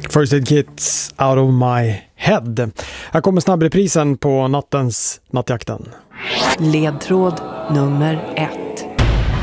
First Aid Kits, Out of My Head. Här kommer snabbreprisen på nattens Nattjakten. Ledtråd nummer 1.